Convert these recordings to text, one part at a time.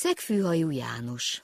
Szegfűhajú János.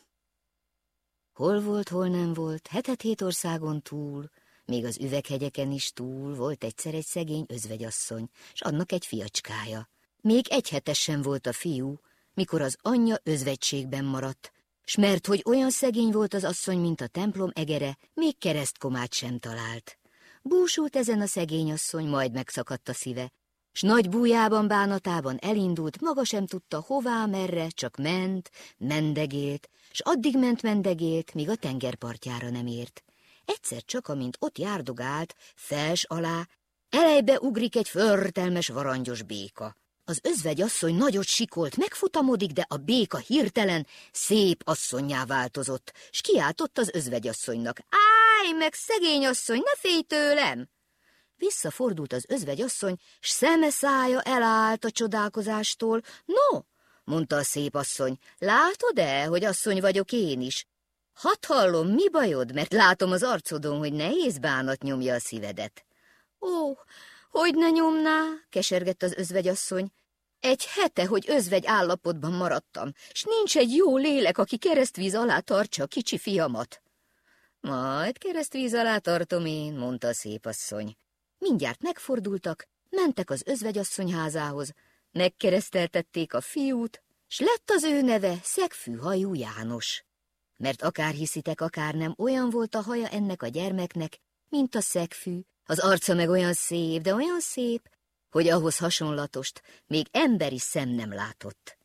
Hol volt, hol nem volt, hetet-hét országon túl, még az üveghegyeken is túl volt egyszer egy szegény özvegyasszony, s annak egy fiacskája. Még egy hetes sem volt a fiú, mikor az anyja özvegységben maradt, s mert hogy olyan szegény volt az asszony, mint a templom egere, még keresztkomát sem talált. Búsult ezen a szegény asszony, majd megszakadt a szíve, s nagy bújában, bánatában elindult, maga sem tudta hová, merre, csak ment, mendegélt, s addig ment, mendegélt, míg a tengerpartjára nem ért. Egyszer csak, amint ott járdogált, fels alá, elejbe ugrik egy förtelmes varangyos béka. Az özvegyasszony nagyot sikolt, megfutamodik, de a béka hirtelen szép asszonnyá változott, s kiáltott az özvegyasszonynak: állj meg, szegény asszony, ne félj tőlem! Visszafordult az özvegyasszony, s szeme szája elállt a csodálkozástól. No, mondta a szép asszony, látod-e, hogy asszony vagyok én is? Hadd hallom, mi bajod, mert látom az arcodon, hogy nehéz bánat nyomja a szívedet. Ó, hogy ne nyomná, kesergett az özvegyasszony. Egy hete, hogy özvegy állapotban maradtam, s nincs egy jó lélek, aki keresztvíz alá tartsa a kicsi fiamat. Majd keresztvíz alá tartom én, mondta a szép asszony. Mindjárt megfordultak, mentek az özvegyasszony házához, megkereszteltették a fiút, s lett az ő neve Szegfűhajú János. Mert akár hiszitek, akár nem, olyan volt a haja ennek a gyermeknek, mint a szegfű, az arca meg olyan szép, de olyan szép, hogy ahhoz hasonlatost még emberi szem nem látott.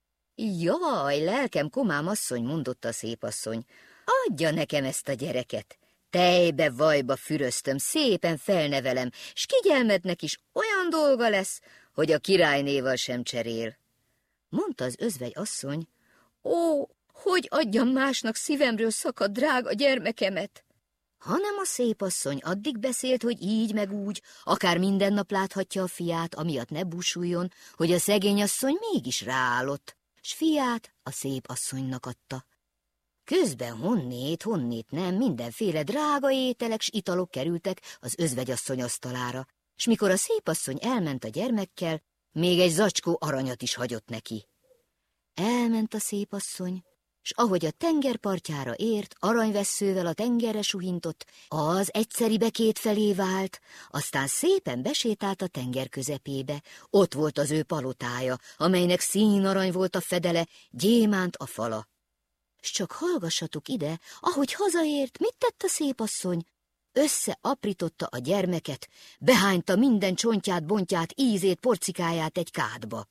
Jaj, lelkem komám asszony, mondotta a szép asszony, adja nekem ezt a gyereket. Tejbe, vajba füröztöm, szépen felnevelem, s kigyelmednek is olyan dolga lesz, hogy a királynéval sem cserél. Mondta az özvegy asszony, ó, hogy adjam másnak szívemről szakadt drága gyermekemet? Hanem a szép asszony addig beszélt, hogy így meg úgy, akár minden nap láthatja a fiát, amiatt ne búsuljon, hogy a szegény asszony mégis ráállott, s fiát a szép asszonynak adta. Közben honnét nem, mindenféle drága ételek s italok kerültek az özvegyasszony asztalára, s mikor a szépasszony elment a gyermekkel, még egy zacskó aranyat is hagyott neki. Elment a szépasszony, s ahogy a tengerpartjára ért, aranyvesszővel a tengerre suhintott, az egyszeribe kétfelé vált, aztán szépen besétált a tenger közepébe. Ott volt az ő palotája, amelynek színarany volt a fedele, gyémánt a fala. S csak hallgassatok ide, ahogy hazaért, mit tett a szépasszony? Összeaprította a gyermeket, behányta minden csontját, bontját, ízét, porcikáját egy kádba.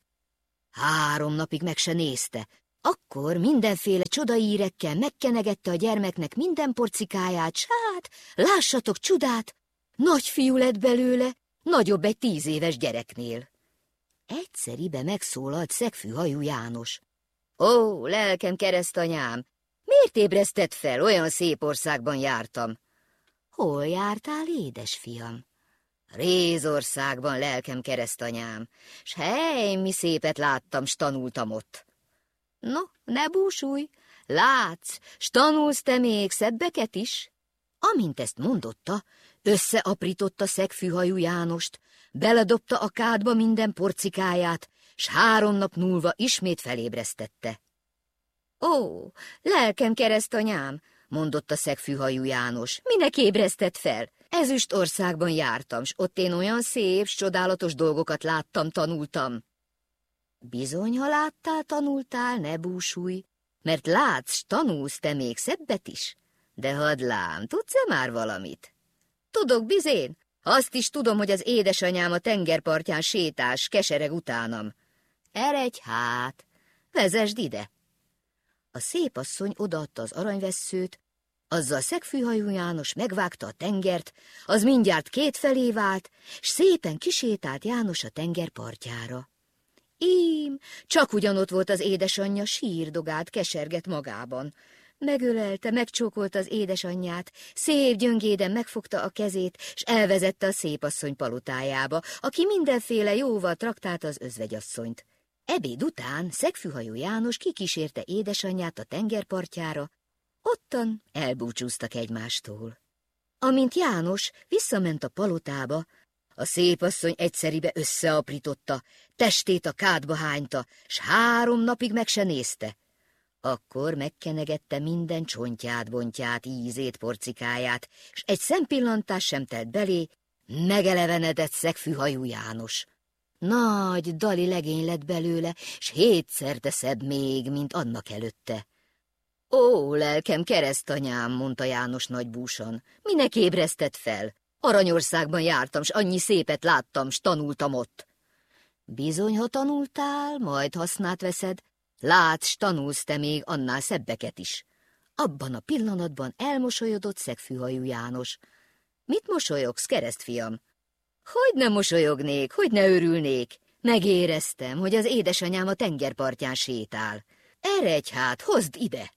3 napig meg se nézte. Akkor mindenféle csodaírekkel megkenegette a gyermeknek minden porcikáját, s hát, lássatok csodát, nagy fiú lett belőle, nagyobb egy 10 éves gyereknél. Egyszeribe megszólalt Szegfűhajú János. Ó, lelkem keresztanyám, miért ébresztett fel, olyan szép országban jártam? Hol jártál, édesfiam? Rézországban, lelkem keresztanyám, s hely, mi szépet láttam, s tanultam ott. No, ne búsulj, látsz, s tanulsz te még szebbeket is? Amint ezt mondotta, összeaprította Szegfűhajú Jánost, beledobta a kádba minden porcikáját, s 3 nap múlva ismét felébresztette. Ó, lelkem keresztanyám, mondotta Szegfűhajú János, minek ébresztett fel? Ezüstországban jártam, s ott én olyan szép, s csodálatos dolgokat láttam, tanultam. Bizony, ha láttál, tanultál, ne búsulj, mert látsz, s tanulsz te még szebbet is. De hadd lám, tudsz-e már valamit? Tudok bizén, azt is tudom, hogy az édesanyám a tengerpartján sétás, kesereg utánam. Eredj hát, vezesd ide! A szépasszony odaadta az aranyvesszőt, azzal Szegfűhajú János megvágta a tengert, az mindjárt kétfelé vált, s szépen kisétált János a tenger partjára. Ím, csak ugyanott volt az édesanyja, sírdogált, kesergett magában. Megölelte, megcsókolta az édesanyját, szép gyöngéden megfogta a kezét, s elvezette a szépasszony palotájába, aki mindenféle jóval traktálta az özvegyasszonyt. Ebéd után Szegfűhajú János kikísérte édesanyját a tengerpartjára, ottan elbúcsúztak egymástól. Amint János visszament a palotába, a szépasszony egyszeribe összeaprította, testét a kádba hányta, s 3 napig meg se nézte. Akkor megkenegette minden csontját, bontját, ízét, porcikáját, s egy szempillantás sem telt belé, megelevenedett szegfűhajú János. Nagy dali legény lett belőle, s 7-szer szebb még, mint annak előtte. Ó, lelkem, keresztanyám, mondta János nagybúsan, minek ébresztett fel? Aranyországban jártam, s annyi szépet láttam, s tanultam ott. Bizony, ha tanultál, majd hasznát veszed, látsz, tanulsz te még annál szebbeket is. Abban a pillanatban elmosolyodott szegfűhajú János. Mit mosolyogsz, keresztfiam? Hogy ne mosolyognék, hogy ne örülnék? Megéreztem, hogy az édesanyám a tengerpartján sétál. Eredj hát, hozd ide!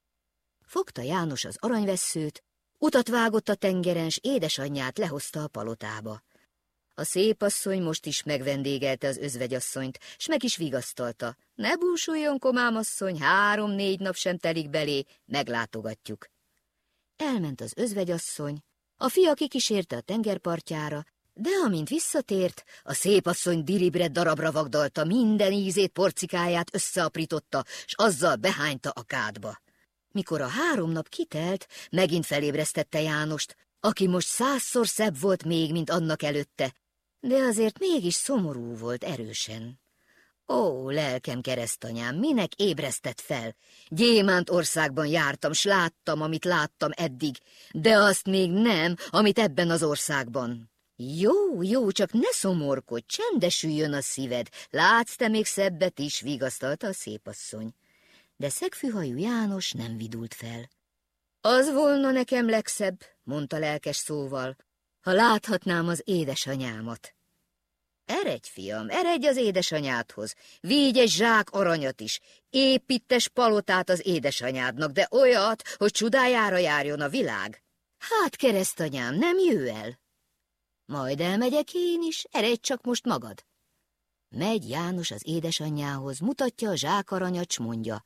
Fogta János az aranyvesszőt, utat vágott a tengeren, s édesanyját lehozta a palotába. A szép asszony most is megvendégelte az özvegyasszonyt, s meg is vigasztalta. Ne búsuljon, komámasszony, 3-4 nap sem telik belé, meglátogatjuk. Elment az özvegyasszony, a fia kikísérte a tengerpartjára, de amint visszatért, a szép asszony diribre darabra vagdalta, minden ízét, porcikáját összeaprította, s azzal behányta a kádba. Mikor a 3 nap kitelt, megint felébresztette Jánost, aki most 100-szor szebb volt még, mint annak előtte, de azért mégis szomorú volt erősen. Ó, lelkem, keresztanyám, minek ébresztett fel? Gyémánt országban jártam, s láttam, amit láttam eddig, de azt még nem, amit ebben az országban. Jó, jó, csak ne szomorkodj, csendesüljön a szíved, látsz te még szebbet is, vigasztalta a szépasszony. De szegfűhajú János nem vidult fel. Az volna nekem legszebb, mondta lelkes szóval, ha láthatnám az édesanyámat. Eredj, fiam, eredj az édesanyádhoz, vigy egy zsák aranyat is, építes palotát az édesanyádnak, de olyat, hogy csodájára járjon a világ. Hát, keresztanyám, nem jöjj el? Majd elmegyek én is, eredj csak most magad. Megy János az édesanyjához, mutatja a zsákaranyat, s mondja.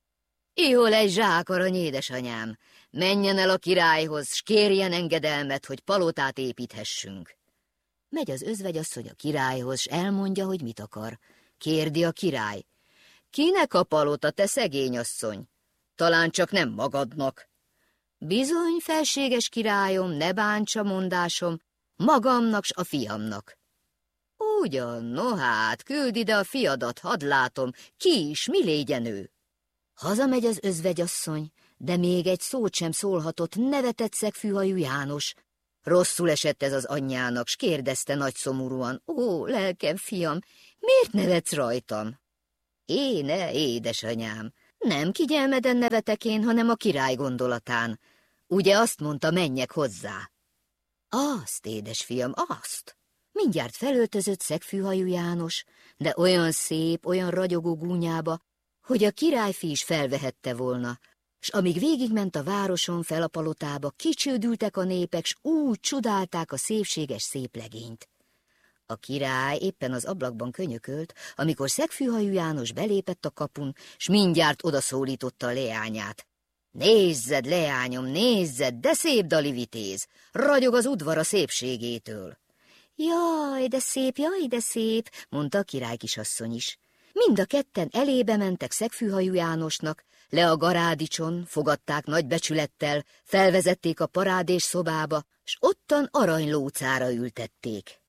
Ihol egy zsákarany, édesanyám, menjen el a királyhoz, s kérjen engedelmet, hogy palotát építhessünk. Megy az özvegyasszony a királyhoz, s elmondja, hogy mit akar. Kérdi a király. Kinek a palota, te szegény asszony? Talán csak nem magadnak. Bizony, felséges királyom, ne bántsa mondásom, magamnak s a fiamnak. Ugyan, no hát, küld ide a fiadat, hadd látom, ki is, mi légyen ő. Hazamegy az özvegyasszony, de még egy szót sem szólhatott, nevetett szegfűhajú János. Rosszul esett ez az anyjának, s kérdezte nagy szomorúan. Ó, lelkem, fiam, miért nevetsz rajtam? Éne, édesanyám, nem kigyelmeden nevetek én, hanem a király gondolatán. Ugye azt mondta, menjek hozzá? Azt, édesfiam, azt. Mindjárt felöltözött szegfűhajú János, de olyan szép, olyan ragyogó gúnyába, hogy a királyfi is felvehette volna, s amíg végigment a városon fel a palotába, kicsődültek a népek, s úgy csodálták a szépséges szép legényt. A király éppen az ablakban könyökölt, amikor szegfűhajú János belépett a kapun, s mindjárt odaszólította a leányát. Nézzed, leányom, nézzed, de szép dalivitéz, ragyog az udvar a szépségétől. Jaj, de szép, mondta a király kisasszony is. Mind a ketten elébe mentek szegfűhajú Jánosnak, le a garádicson, fogadták nagy becsülettel, felvezették a parádés szobába, s ottan aranylócára ültették.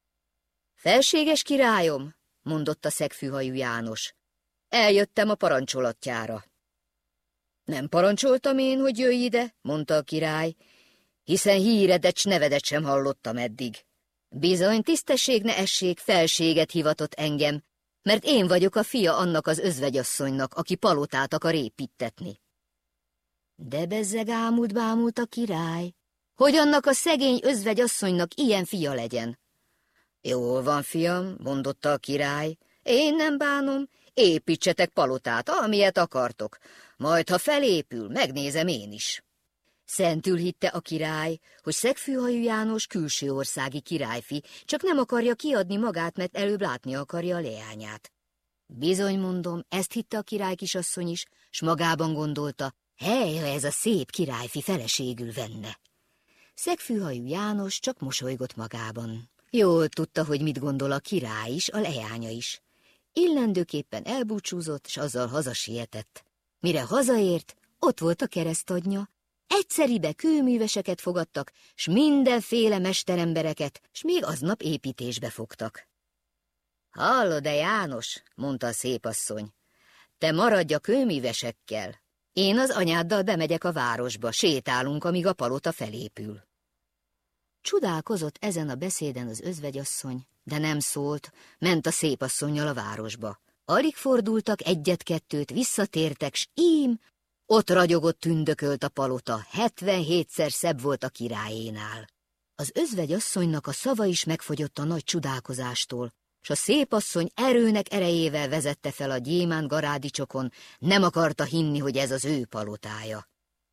Felséges királyom, mondotta szegfűhajú János, eljöttem a parancsolatjára. Nem parancsoltam én, hogy jöjj ide, mondta a király, hiszen híredet s nevedet sem hallottam eddig. Bizony, tisztesség ne essék, felséget hivatott engem, mert én vagyok a fia annak az özvegyasszonynak, aki palotát akar építetni. De bezzeg ámult-bámult a király, hogy annak a szegény özvegyasszonynak ilyen fia legyen. Jól van, fiam, mondotta a király, én nem bánom, építsetek palotát, amilyet akartok, majd ha felépül, megnézem én is. Szentül hitte a király, hogy szegfűhajú János külső országi királyfi, csak nem akarja kiadni magát, mert előbb látni akarja a leányát. Bizony, mondom, ezt hitte a király kisasszony is, s magában gondolta, hely, ha ez a szép királyfi feleségül venne. Szegfűhajú János csak mosolygott magában. Jól tudta, hogy mit gondol a király is, a leánya is. Illendőképpen elbúcsúzott, s azzal hazasietett. Mire hazaért, ott volt a keresztanyja. Egyszeribe kőműveseket fogadtak, s mindenféle mesterembereket, s még aznap építésbe fogtak. Hallod-e, János, mondta a szépasszony, te maradj a kőművesekkel. Én az anyáddal bemegyek a városba, sétálunk, amíg a palota felépül. Csodálkozott ezen a beszéden az özvegyasszony, de nem szólt, ment a szépasszonnyal a városba. Alig fordultak egyet-kettőt, visszatértek, s ím, ott ragyogott, tündökölt a palota, 77-szer szebb volt a királyénál. Az özvegyasszonynak a szava is megfogyott a nagy csodálkozástól, s a szépasszony erőnek erejével vezette fel a gyémánt garádicsokon, nem akarta hinni, hogy ez az ő palotája.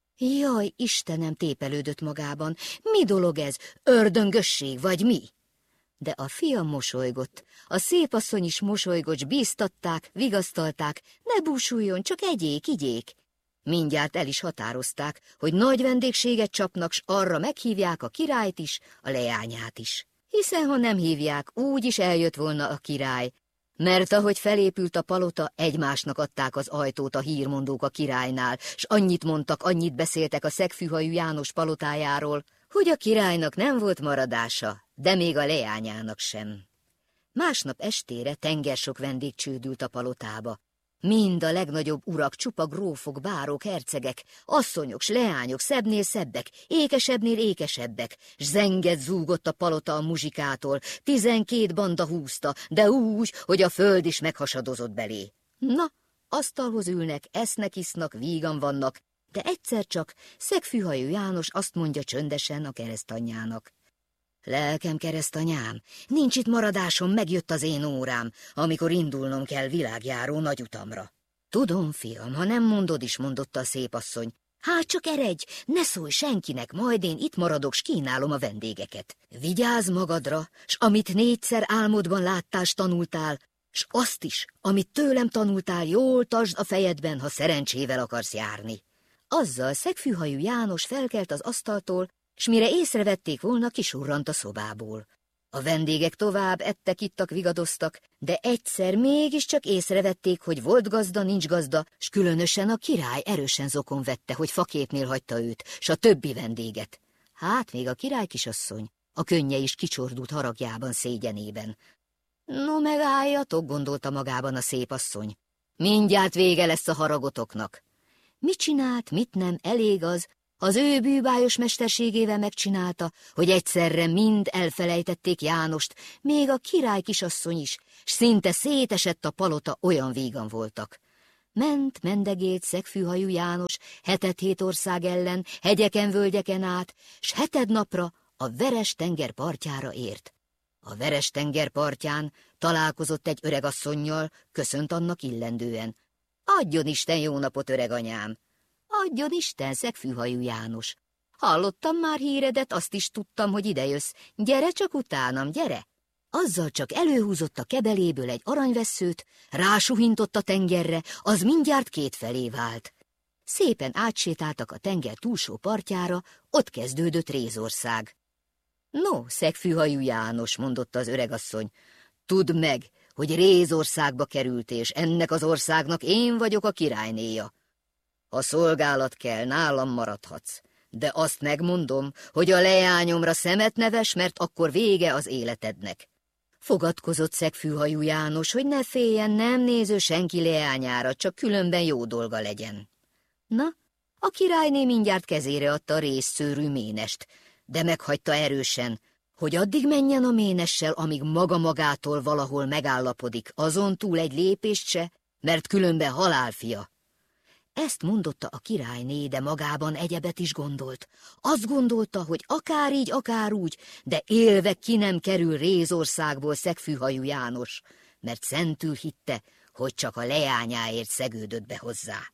Jaj, Istenem, tépelődött magában, mi dolog ez, ördöngösség vagy mi? De a fiam mosolygott, a szépasszony is mosolygott, s bíztatták, vigasztalták, ne búsuljon, csak igyék. Mindjárt el is határozták, hogy nagy vendégséget csapnak, s arra meghívják a királyt is, a leányát is. Hiszen ha nem hívják, úgy is eljött volna a király, mert ahogy felépült a palota, egymásnak adták az ajtót a hírmondók a királynál, s annyit mondtak, annyit beszéltek a szegfűhajú János palotájáról, hogy a királynak nem volt maradása, de még a leányának sem. Másnap estére tengersok vendég csődült a palotába. Mind a legnagyobb urak, csupa grófok, bárók, hercegek, asszonyok, s leányok, szebbnél szebbek, ékesebbnél ékesebbek, s zenget zúgott a palota a muzsikától, 12 banda húzta, de úgy, hogy a föld is meghasadozott belé. Na, asztalhoz ülnek, esznek, isznak, vígan vannak, de egyszer csak szegfűhajú János azt mondja csöndesen a keresztanyjának. Lelkem, keresztanyám, nincs itt maradásom, megjött az én órám, amikor indulnom kell világjáró nagyutamra. Tudom, fiam, ha nem mondod is, mondotta a szépasszony. Hát csak eredj, ne szólj senkinek, majd én itt maradok, s kínálom a vendégeket. Vigyázz magadra, s amit 4-szer álmodban láttál, s tanultál, s azt is, amit tőlem tanultál, jól tartsd a fejedben, ha szerencsével akarsz járni. Azzal szegfűhajú János felkelt az asztaltól, s mire észrevették volna, kisurrant a szobából. A vendégek tovább ettek-ittak, vigadoztak, de egyszer mégiscsak észrevették, hogy volt gazda, nincs gazda, s különösen a király erősen zokon vette, hogy faképnél hagyta őt, s a többi vendéget. Hát még a király kisasszony, a könnye is kicsordult haragjában, szégyenében. No, megálljatok, gondolta magában a szépasszony. Mindjárt vége lesz a haragotoknak. Mit csinált, mit nem, elég az ő bűbájos mesterségével megcsinálta, hogy egyszerre mind elfelejtették Jánost, még a király kisasszony is, s szinte szétesett a palota, olyan vígan voltak. Mendegélt szegfűhajú János 7 ország ellen, hegyeken, völgyeken át, s 7 napra a Veres-tenger partjára ért. A Veres-tenger partján találkozott egy öregasszonnyal, köszönt annak illendően. Adjon Isten jó napot, öreganyám! Adjon Isten, szegfűhajú János! Hallottam már híredet, azt is tudtam, hogy idejössz. Gyere csak utánam, gyere! Azzal csak előhúzott a kebeléből egy aranyvesszőt, rásuhintott a tengerre, az mindjárt kétfelé vált. Szépen átsétáltak a tenger túlsó partjára, ott kezdődött Rézország. No, szegfűhajú János, mondotta az öregasszony, tudd meg, hogy Rézországba került, és ennek az országnak én vagyok a királynéja. Ha szolgálat kell, nálam maradhatsz, de azt megmondom, hogy a leányomra szemet ne vess, mert akkor vége az életednek. Fogadkozott szegfűhajú János, hogy ne féljen, nem néző senki leányára, csak különben jó dolga legyen. Na, a királyné mindjárt kezére adta a rézszőrű ménest, de meghagyta erősen, hogy addig menjen a ménessel, amíg maga magától valahol megállapodik, azon túl egy lépést se, mert különben halálfia. Ezt mondotta a királyné, de magában egyebet is gondolt. Azt gondolta, hogy akár így, akár úgy, de élve ki nem kerül Rézországból szegfűhajú János, mert szentül hitte, hogy csak a leányáért szegődött be hozzá.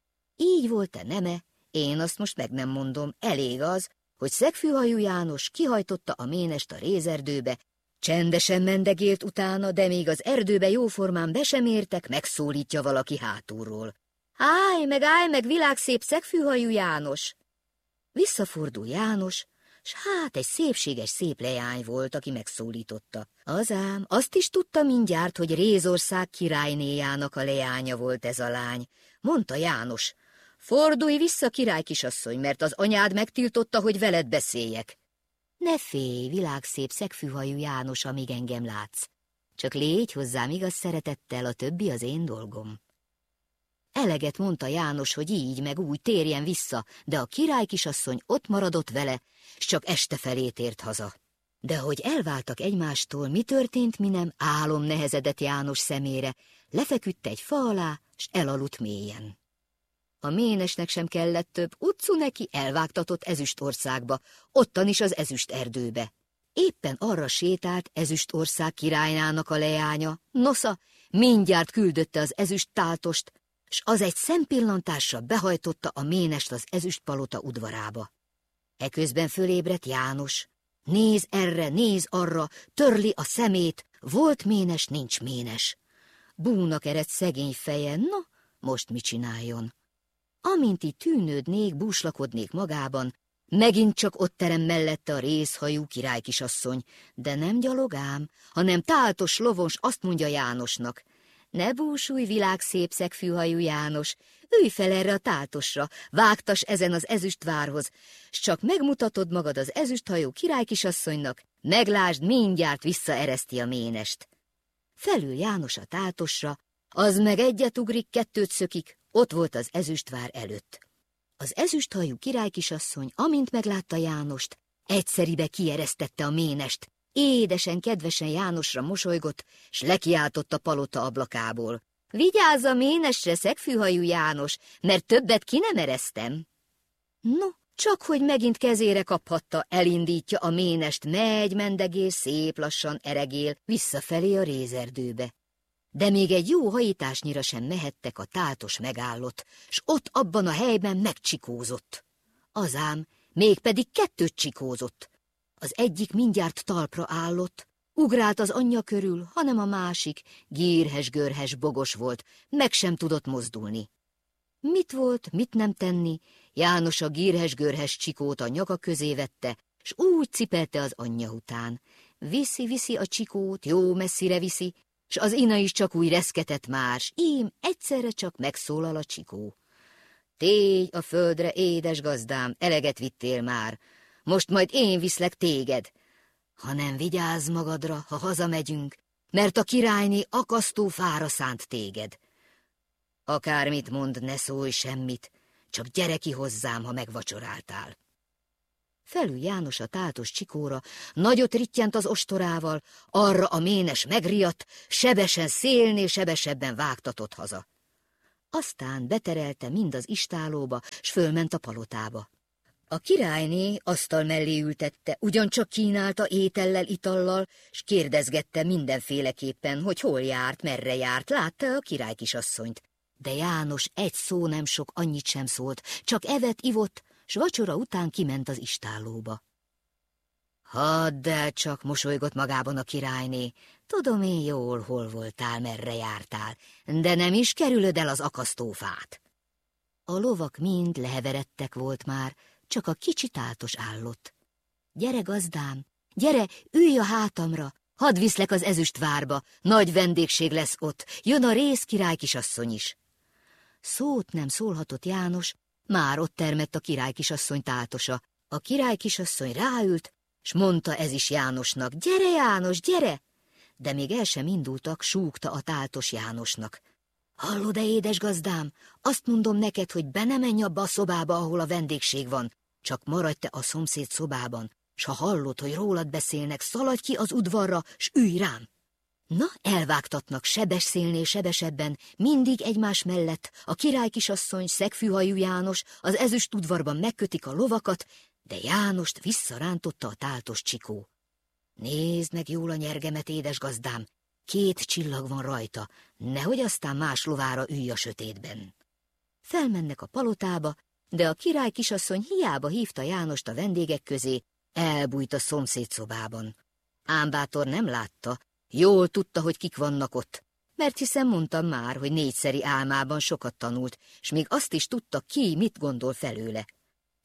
Így volt-e neme, én azt most meg nem mondom, elég az, hogy szegfűhajú János kihajtotta a ménest a rézerdőbe, csendesen mendegélt utána, de még az erdőbe jóformán be sem értek, megszólítja valaki hátulról. Állj meg, világszép szegfűhajú János! Visszafordul János, s hát egy szépséges szép leány volt, aki megszólította. Az ám, azt is tudta mindjárt, hogy Rézország királynéjának a leánya volt ez a lány. Mondta János, fordulj vissza, király kisasszony, mert az anyád megtiltotta, hogy veled beszéljek. Ne félj, világszép szegfűhajú János, amíg engem látsz. Csak légy hozzám igaz szeretettel, a többi az én dolgom. Eleget mondta János, hogy így meg úgy térjen vissza, de a király kisasszony ott maradott vele, s csak este felé tért haza. De hogy elváltak egymástól, mi történt, mi nem, álom nehezedett János szemére, lefeküdt egy fa alá, s elaludt mélyen. A ménesnek sem kellett több, utcu neki elvágtatott Ezüstországba, ottan is az ezüsterdőbe. Éppen arra sétált Ezüstország királynának a leánya, nosza, mindjárt küldötte az ezüsttáltost, s az egy szempillantásra behajtotta a ménest az ezüstpalota udvarába. Eközben fölébredt János. Néz erre, néz arra, törli a szemét, volt ménes, nincs ménes. Búnak eredt szegény feje, no, most mit csináljon? Amint így tűnődnék, búslakodnék magában, megint csak ott terem mellette a rézhajú királykisasszony, de nem gyalogám, hanem táltos lovons, azt mondja Jánosnak. Ne búsulj, világszép szegfűhajú János, ülj fel erre a táltosra, vágtas ezen az ezüstvárhoz, s csak megmutatod magad az ezüsthajú királykisasszonynak, meglásd, mindjárt visszaereszti a ménest. Felül János a táltosra, az meg egyet ugrik, kettőt szökik, ott volt az ezüstvár előtt. Az ezüsthajú királykisasszony, amint meglátta Jánost, egyszeribe kieresztette a ménest, édesen, kedvesen Jánosra mosolygott, s lekiáltott a palota ablakából. Vigyázz a ménesre, szegfűhajú János, mert többet ki nem eresztem. No, csak hogy megint kezére kaphatta, elindítja a ménest, megy, mendegél, szép lassan eregél, visszafelé a rézerdőbe. De még egy jó hajításnyira sem mehettek, a táltos megállott, s ott abban a helyben megcsikózott. Azám, mégpedig kettőt csikózott. Az egyik mindjárt talpra állott, ugrált az anyja körül, hanem a másik gírhes-görhes bogos volt, meg sem tudott mozdulni. Mit volt, mit nem tenni? János a gírhes-görhes csikót a nyaka közé vette, s úgy cipelte az anyja után. Viszi a csikót, jó messzire viszi, s az ina is csak úgy reszketett már, s ím egyszerre csak megszólal a csikó. Tégy a földre, édes gazdám, eleget vittél már, most majd én viszlek téged. Hanem vigyázz magadra, ha hazamegyünk, mert a királyné akasztó fára szánt téged. Akármit mond, ne szólj semmit, csak gyere ki hozzám, ha megvacsoráltál. Felül János a táltos csikóra, nagyot rittyent az ostorával, arra a ménes megriadt, sebesen szélnél sebesebben vágtatott haza. Aztán beterelte mind az istálóba, s fölment a palotába. A királyné asztal mellé ültette, ugyancsak kínálta étellel, itallal, s kérdezgette mindenféleképpen, hogy hol járt, merre járt, látta a királykisasszonyt. De János egy szó nem sok, annyit sem szólt, csak evett, ivott, s vacsora után kiment az istállóba. Hadd el csak, mosolygott magában a királyné, tudom én jól, hol voltál, merre jártál, de nem is kerülöd el az akasztófát. A lovak mind leheveredtek volt már, csak a kicsi táltos állott. Gyere, gazdám, gyere, ülj a hátamra, hadd viszlek az ezüstvárba, nagy vendégség lesz ott, jön a réz királykisasszony is. Szót nem szólhatott János, már ott termett a királykisasszony táltosa. A királykisasszony ráült, s mondta ez is Jánosnak, gyere János, gyere! De még el sem indultak, súgta a táltos Jánosnak. Hallod-e, édes gazdám, azt mondom neked, hogy be ne menj abba a szobába, ahol a vendégség van, csak maradj te a szomszéd szobában, s ha hallod, hogy rólad beszélnek, szaladj ki az udvarra, s ülj rám. Na, elvágtatnak sebes szélnél sebesebben, mindig egymás mellett, a királykisasszony, szegfűhajú János az ezüst udvarban megkötik a lovakat, de Jánost visszarántotta a táltos csikó. Nézd meg jól a nyergemet, édes gazdám, 2 csillag van rajta, nehogy aztán más lovára ülj a sötétben. Felmennek a palotába, de a királykisasszony hiába hívta Jánost a vendégek közé, elbújt a szomszéd szobában. Ám bátor nem látta, jól tudta, hogy kik vannak ott, mert hiszen mondtam már, hogy 4-szeri álmában sokat tanult, s még azt is tudta, ki mit gondol felőle.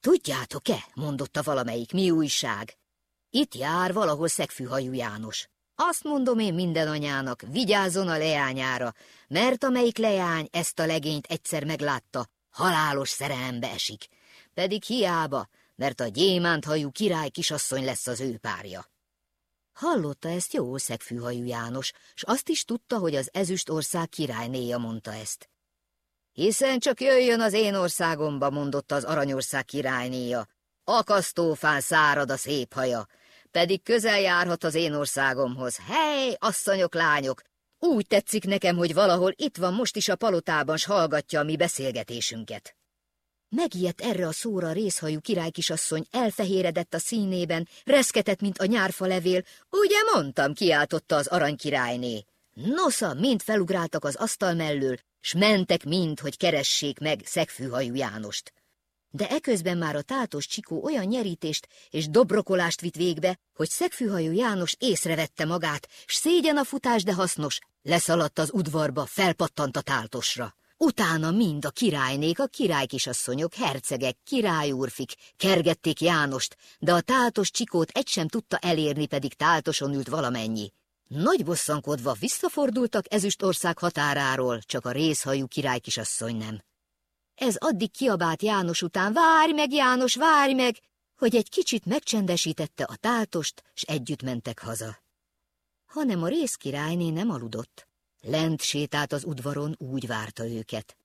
Tudjátok-e, mondotta valamelyik, mi újság? Itt jár valahol szegfűhajú János. Azt mondom én minden anyának, vigyázzon a leányára, mert amelyik leány ezt a legényt egyszer meglátta, halálos szerelembe esik. Pedig hiába, mert a gyémánthajú király kisasszony lesz az ő párja. Hallotta ezt jól szegfűhajú János, s azt is tudta, hogy az Ezüstország királynéja mondta ezt. Hiszen csak jöjjön az én országomba, mondotta az Aranyország királynéja. Akasztófán szárad a szép haja, pedig közel járhat az én országomhoz. Hely, asszonyok, lányok! Úgy tetszik nekem, hogy valahol itt van most is a palotában, s hallgatja a mi beszélgetésünket. Megijedt erre a szóra a rézhajú királykisasszony, elfehéredett a színében, reszketett, mint a nyárfa levél. Ugye mondtam, kiáltotta az aranykirályné. Nosza, mind felugráltak az asztal mellől, s mentek mind, hogy keressék meg szegfűhajú Jánost. De eközben már a tátos Csikó olyan nyerítést és dobrokolást vitt végbe, hogy szegfűhajú János észrevette magát, s szégyen a futás, de hasznos, leszaladt az udvarba, felpattant a táltosra. Utána mind a királynék, a királykisasszonyok, hercegek, királyúrfik kergették Jánost, de a tátos Csikót egy sem tudta elérni, pedig táltoson ült valamennyi. Nagy bosszankodva visszafordultak Ezüstország határáról, csak a rézhajú királykisasszony nem. Ez addig kiabált János után, várj meg, János, várj meg, hogy egy kicsit megcsendesítette a táltost, s együtt mentek haza. Hanem a rézkirályné nem aludott. Lent sétált az udvaron, úgy várta őket.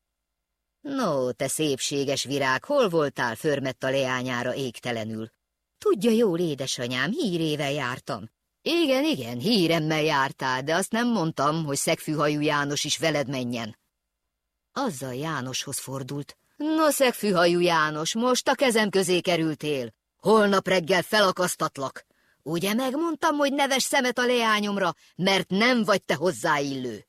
No, te szépséges virág, hol voltál? Förmett a leányára égtelenül. Tudja jól, édesanyám, hírével jártam. Igen, híremmel jártál, de azt nem mondtam, hogy szegfűhajú János is veled menjen. Azzal Jánoshoz fordult. No, szegfűhajú János, most a kezem közé kerültél. Holnap reggel felakasztatlak. Ugye megmondtam, hogy ne vess szemet a leányomra, mert nem vagy te hozzáillő.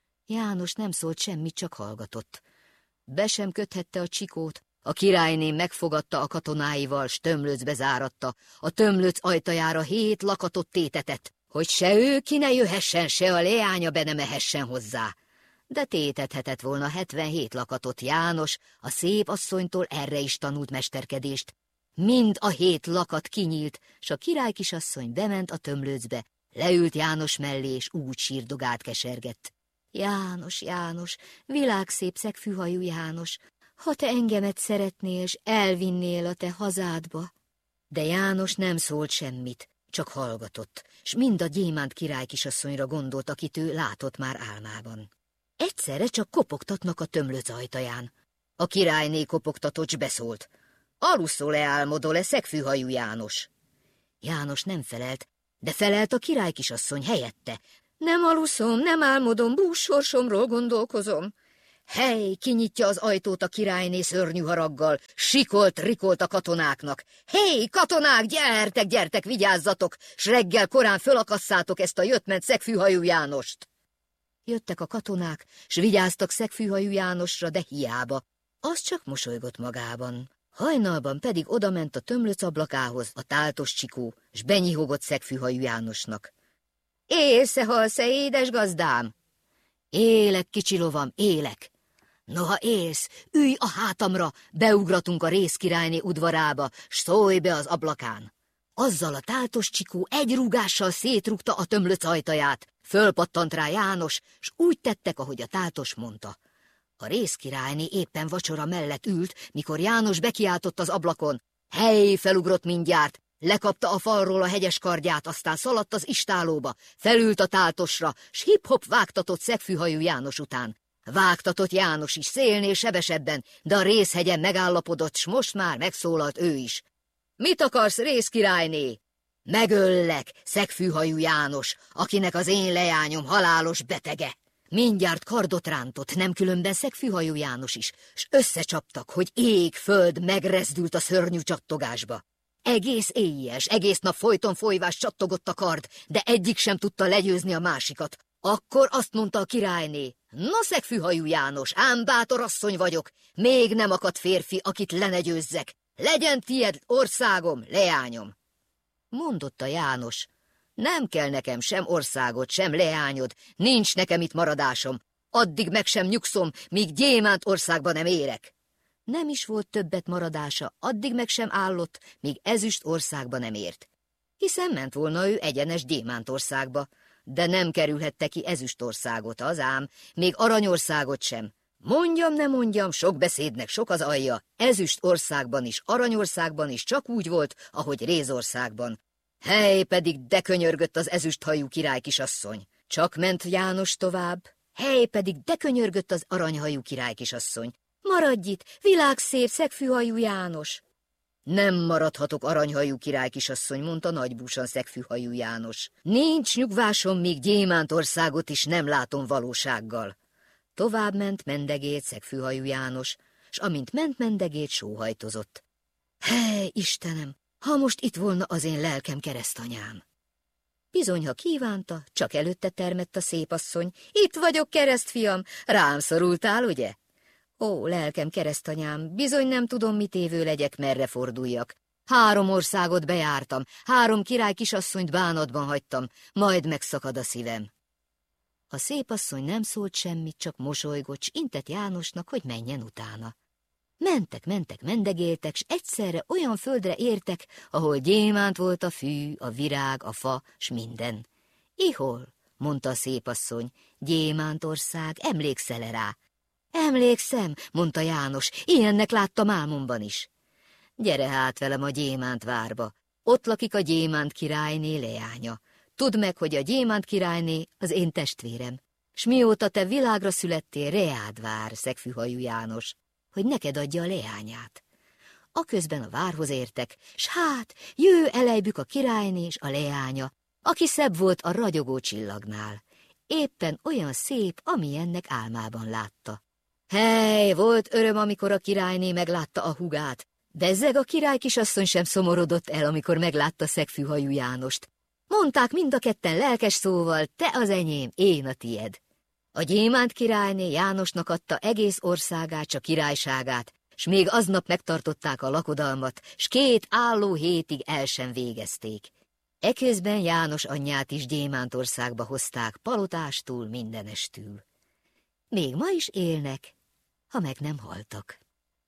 János nem szólt semmit, csak hallgatott. Be sem köthette a Csikót. A királyné megfogadta a katonáival, s tömlöcbe záratta. A tömlöc ajtajára 7 lakatot tétetett, hogy se ő ki ne jöhessen, se a leánya be ne mehessen hozzá. De tétethetett volna 77 lakatot János, a szép asszonytól erre is tanult mesterkedést. Mind a 7 lakat kinyílt, s a királykisasszony bement a tömlőcbe, leült János mellé, és úgy sírdogált, kesergett. János, János, világszép szegfűhajú János, ha te engemet szeretnél, s elvinnél a te hazádba. De János nem szólt semmit, csak hallgatott, s mind a gyémánt királykisasszonyra gondolt, akit ő látott már álmában. Egyszerre csak kopogtatnak a tömlöc ajtaján. A királyné kopogtatott, s beszólt. Aluszol-e, álmodol-e, szegfűhajú János? János nem felelt, de felelt a királykisasszony helyette. Nem aluszom, nem álmodom, bússorsomról gondolkozom. Hely, kinyitja az ajtót a királyné szörnyű haraggal, rikolt a katonáknak. Hé, katonák, gyertek, vigyázzatok, s reggel korán fölakasszátok ezt a jött-ment szegfűhajú Jánost. Jöttek a katonák, s vigyáztak szegfűhajú Jánosra, de hiába. Az csak mosolygott magában. Hajnalban pedig odament a tömlöc ablakához a táltos Csikó, s benyihogott szegfűhajú Jánosnak. Élsz-e, halsz-e, édes gazdám? Élek, kicsi lovam, élek. Noha élsz, ülj a hátamra, beugratunk a rézkirályné udvarába, s szólj be az ablakán. Azzal a táltos Csikó egy rúgással szétrúgta a tömlöc ajtaját, fölpattant rá János, s úgy tettek, ahogy a táltos mondta. A rézkirályné éppen vacsora mellett ült, mikor János bekiáltott az ablakon. Hely, felugrott mindjárt, lekapta a falról a hegyes kardját, aztán szaladt az istálóba, felült a táltosra, s hip-hop vágtatott szegfűhajú János után. Vágtatott János is szélnél sebesebben, de a rézhegyen megállapodott, s most már megszólalt ő is. Mit akarsz, rézkirályné? Megöllek, szegfűhajú János, akinek az én leányom halálos betege. Mindjárt kardot rántott, nem különben szegfűhajú János is, s összecsaptak, hogy ég-föld megrezdült a szörnyű csattogásba. Egész éjjel, egész nap folyton folyvás csattogott a kard, de egyik sem tudta legyőzni a másikat. Akkor azt mondta a királyné, na szegfűhajú János, ám bátor asszony vagyok, még nem akadt férfi, akit le ne győzzek. Legyen tied országom, leányom. Mondotta János, nem kell nekem sem országod, sem leányod, nincs nekem itt maradásom, addig meg sem nyugszom, míg gyémánt országba nem érek. nem is volt többet maradása, addig meg sem állott, míg Ezüst országba nem ért. Hiszen ment volna ő egyenes Gyémántországba, de nem kerülhette ki Ezüstországot, az ám, még Aranyországot sem. Mondjam, ne mondjam, sok beszédnek sok az alja, Ezüstországban is, Aranyországban is csak úgy volt, ahogy Rézországban. Hely, pedig de könyörgött az ezüsthajú király kisasszony. Csak ment János tovább. Hely, pedig de könyörgött az aranyhajú király kisasszony. Maradj itt, világszép, szegfűhajú János! Nem maradhatok, aranyhajú király kisasszony, mondta nagybúsan szegfűhajú János. Nincs nyugvásom, míg Gyémántországot is nem látom valósággal. Tovább ment mendegét szegfűhajú János, s amint ment mendegét, sóhajtozott. Hely, Istenem, ha most itt volna az én lelkem keresztanyám! Bizony, ha kívánta, csak előtte termett a szépasszony. Itt vagyok, keresztfiam, rám szorultál, ugye? Ó, lelkem keresztanyám, bizony nem tudom, mit évő legyek, merre forduljak. 3 országot bejártam, 3 király kisasszonyt bánatban hagytam, majd megszakad a szívem. A szépasszony nem szólt semmit, csak mosolygott, s intett Jánosnak, hogy menjen utána. Mentek, mendegéltek, s egyszerre olyan földre értek, ahol gyémánt volt a fű, a virág, a fa, s minden. Ihol, mondta a szépasszony, Gyémántország, emlékszel-e rá? Emlékszem, mondta János, ilyennek láttam álmomban is. Gyere hát velem a Gyémántvárba, ott lakik a Gyémánt királyné leánya. Tudd meg, hogy a Gyémánt királyné az én testvérem, s mióta te világra születtél, reád vár, szegfűhajú János, hogy neked adja a leányát. Aközben a várhoz értek, s hát jő elejbük a királyné és a leánya, aki szebb volt a ragyogó csillagnál. Éppen olyan szép, amilyennek álmában látta. Hely, volt öröm, amikor a királyné meglátta a hugát. Bezzeg a király kisasszony sem szomorodott el, amikor meglátta szegfűhajú Jánost. Mondták mind a ketten lelkes szóval, te az enyém, én a tied. A Gyémánt királyné Jánosnak adta egész országát, csak királyságát, s még aznap megtartották a lakodalmat, s 2 álló hétig el sem végezték. Eközben János anyját is Gyémántországba hozták, palotástól mindenestül. Még ma is élnek, ha meg nem haltak.